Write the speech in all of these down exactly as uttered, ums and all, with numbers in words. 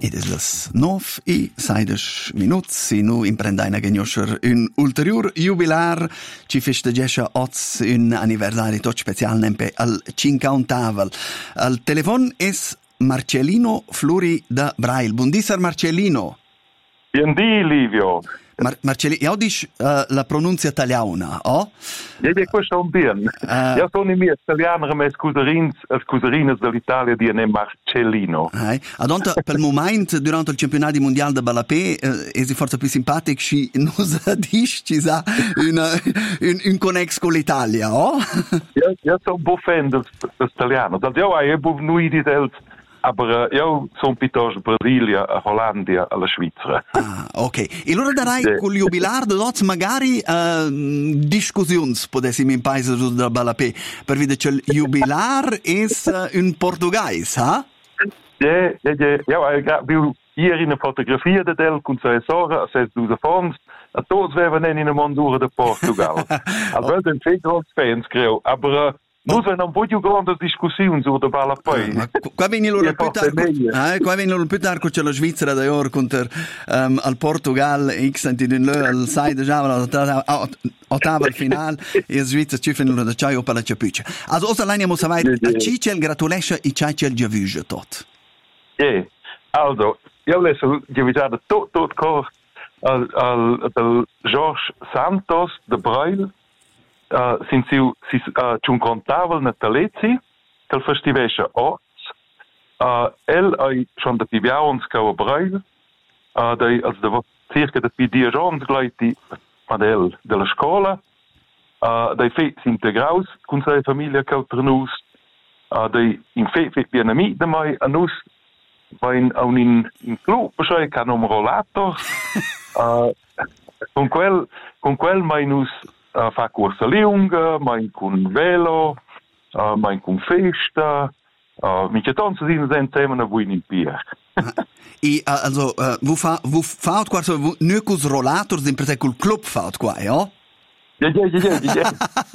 Ed es las nov i seides minuts, e nu imprendaina gagnoscher un ulterior jubilar, ci festegescha oz un anniversari tot special nempe al cinquantavel. Al telefon es Marcellino Fluri da Brail. Buondisser Marcellino. Buondì Livio. Mar- Marcellino, io dici uh, la pronuncia italiana, oh? Ja, ja, questo è un bien. Uh, io sono i miei italiani, ma scuserins, scuserines dell'Italia di ne Marcellino. Eh, adonta, per il momento, durante il campionato mondiale di Balapé, eh, è forse più simpatico se non dici ci sa una, un, un connex con l'Italia, oh? Io, io sono un po' fan dell'italiano. Io ho noi di del aber uh, io sono piuttosto Brasilia, a Hollandia, alla Svizzera. Ah, ok. E allora darai sì. Con il jubilar de dots magari uh, discussioni potessimo in paese da Balapé, per vedere che il jubilar è uh, un portoghese, ha? Ja, ja, ja. Ja, ich will hier in eine Fotografie de del con sei sorge, sei due fonds, a tots werden in een mandure de Portugal. Also den Federals Fans creo, aber uh, Noi non voglio grandi discussioni su de Balapé. Ma qua viene loro piuttosto, qua viene loro piuttosto c'è la Svizzera da ora contro um, al Portugal, X anti al side già ottava finale e la Svizzera ci fanno da ciao per la capuccia. Also osa l'anno mo savai a Cicel gratulesce e Cicel giavuge tot. Eh, also io lesso giavuge tot tot cor al al del Jorge Santos de Brail. Uh, sind sie si uh, zum contavel na Talezi del festivescha Orts uh, el ai schon de pibiaons cau Brail uh, dei als de circa de pidions gleiti madel della scola uh, dei fe integraus con sei famiglia cau ternus uh, dei in fe fe bien ami de mai anus vain un in in club sai can un rollator uh, con quel con quel mai nus Uh, fa corsa lunga, mai con velo, uh, mai con festa, uh, mica tanto si non insieme a voi in pier. E uh, also, uh, wo fa, wo faut qua, so, nu cos rollators in per col club faut qua, ja? Ja, ja, ja, ja, ja.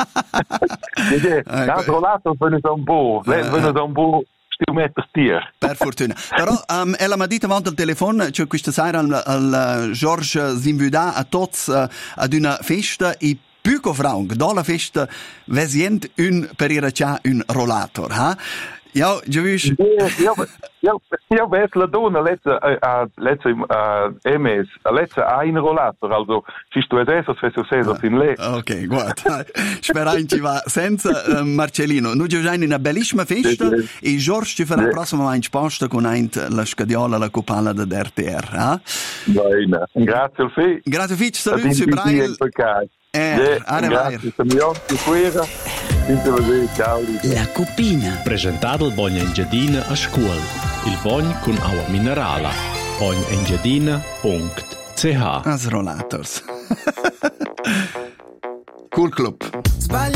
Ja, ja. Ja, rollators vanno da un po', vanno da un po'. Per fortuna. Però um, ella mi ha detto avanti al telefono che questa sera al, al Georges Zinvuda a tots uh, ad una festa e Puco Frank, da la festa vesient un per ir a un rollator, ha? Ja, già visto? Ja, ja, ja, ves la donna letzte a letzte M S, a letzte ein rollator, also siehst du adesso se so se in le. Ok, guarda. Speranci va senza uh, Marcellino. Noi già in una bellissima festa e George ci farà la prossima in sposta con la scadiola la copala dell'R T R, ha? Bene. Grazie al fe. Grazie Fitch, saluti su Brail. Eh, grazie, siamo La Cupina. Presentato il Bogna Engiadina a scuola. Il Bogna con acqua minerale. bogna engiadina punto c h. As rollators. Cool Club.